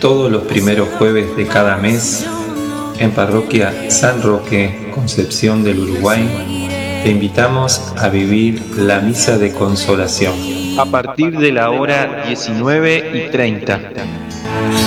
todos los primeros jueves de cada mes, en Parroquia San Roque, Concepción del Uruguay, te invitamos a vivir la Misa de Consolación a partir de la hora 19:30.